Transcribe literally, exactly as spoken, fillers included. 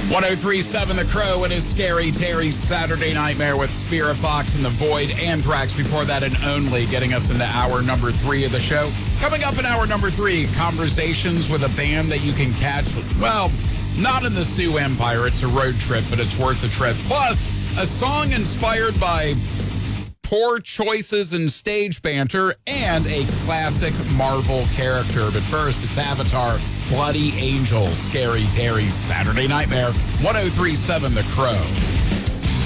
ten thirty-seven The Crow. It is Scary Terry's Saturday Nightmare with Spirit Box and The Void. Anthrax before that, and Only, getting us into hour number three of the show. Coming up in hour number three, conversations with a band that you can catch, well, not in the Sioux Empire. It's a road trip, but it's worth the trip. Plus, a song inspired by poor choices in stage banter and a classic Marvel character. But first, it's Avatar, Bloody Angel, Scary Terry's Saturday Nightmare, ten thirty-seven The Crow.